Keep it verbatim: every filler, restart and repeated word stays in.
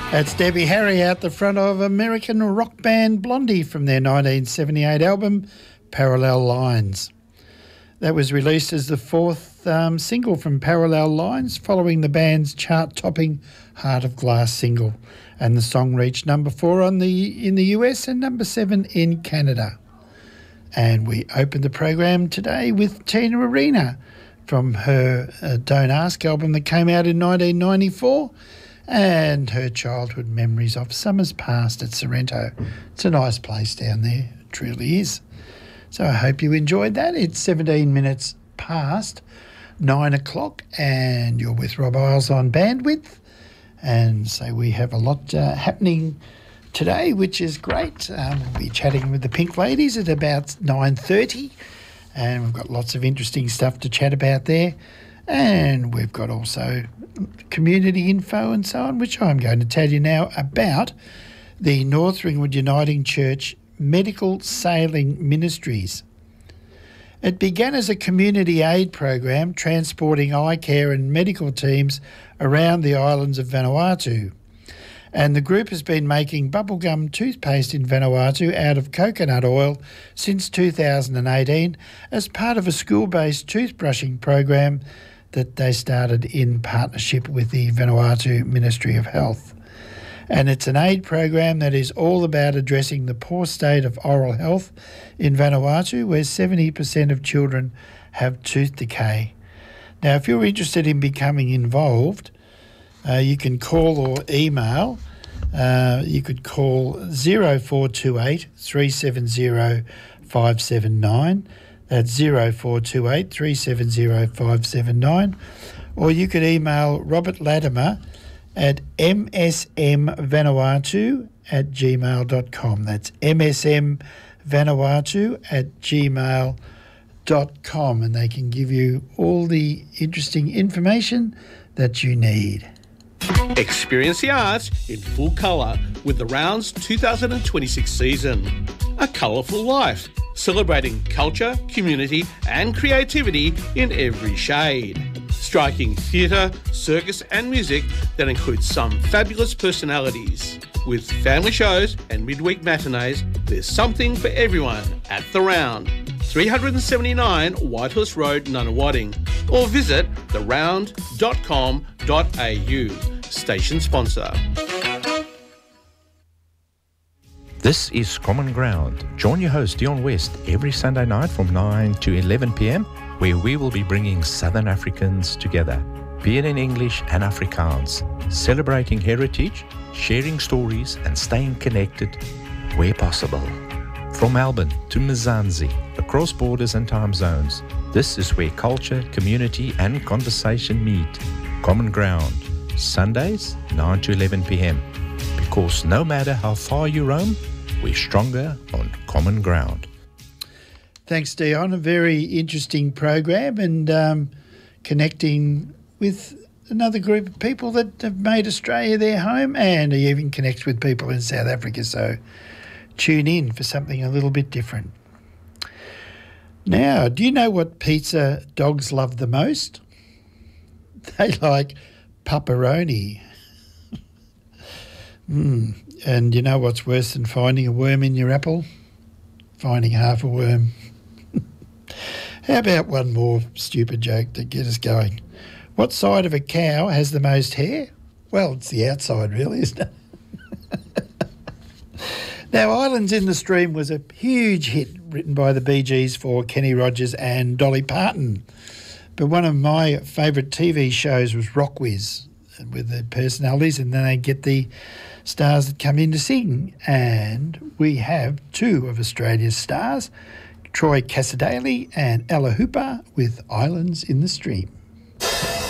That's Debbie Harry out the front of American rock band Blondie from their nineteen seventy-eight album Parallel Lines. That was released as the fourth um, single from Parallel Lines following the band's chart-topping Heart of Glass single, and the song reached number four on the in the U S and number seven in Canada. And we opened the program today with Tina Arena from her uh, Don't Ask album that came out in nineteen ninety-four, and her childhood memories of summers past at Sorrento. It's a nice place down there, it truly is. So I hope you enjoyed that. It's seventeen minutes past nine o'clock and you're with Rob Isles on Bandwidth. And so we have a lot uh, happening today, which is great. Um, we'll be chatting with the Pink Ladies at about nine thirty, and we've got lots of interesting stuff to chat about there. And we've got also community info and so on, which I'm going to tell you now about the North Ringwood Uniting Church Medical Sailing Ministries. It began as a community aid program transporting eye care and medical teams around the islands of Vanuatu. And the group has been making bubblegum toothpaste in Vanuatu out of coconut oil since two thousand eighteen as part of a school-based toothbrushing program that they started in partnership with the Vanuatu Ministry of Health. And it's an aid program that is all about addressing the poor state of oral health in Vanuatu, where seventy percent of children have tooth decay. Now, if you're interested in becoming involved, uh, you can call or email. Uh, you could call zero four two eight, three seven zero, five seven nine. That's zero four two eight, three seven zero, five seven nine. Or you could email Robert Latimer at m s m vanuatu at gmail dot com. That's m s m vanuatu at gmail dot com, and they can give you all the interesting information that you need. Experience the arts in full colour with the Rounds two thousand twenty-six season. A colourful life, celebrating culture, community and creativity in every shade. Striking theatre, circus and music that includes some fabulous personalities. With family shows and midweek matinees, there's something for everyone at The Round. three seventy-nine Whitehorse Road, Nunawading, or visit the round dot com dot a u. Station sponsor. This is Common Ground. Join your host Dion West every Sunday night from nine to eleven p.m, where we will be bringing Southern Africans together, be it in English and Afrikaans, celebrating heritage, sharing stories and staying connected where possible. From Melbourne to Mzansi, across borders and time zones, this is where culture, community and conversation meet. Common Ground, Sundays, nine to eleven p.m. Because no matter how far you roam, we're stronger on common ground. Thanks, Dion. A very interesting program, and um, connecting with another group of people that have made Australia their home, and even connect with people in South Africa. So tune in for something a little bit different. Now, do you know what pizza dogs love the most? They like pepperoni. mm. And you know what's worse than finding a worm in your apple? Finding half a worm. How about one more stupid joke to get us going? What side of a cow has the most hair? Well, it's the outside, really, isn't it? Now, Islands in the Stream was a huge hit written by the Bee Gees for Kenny Rogers and Dolly Parton. But one of my favourite T V shows was Rockwiz, with the personalities, and then they get the stars that come in to sing. And we have two of Australia's stars, Troy Cassadaly and Ella Hooper, with Islands in the Stream.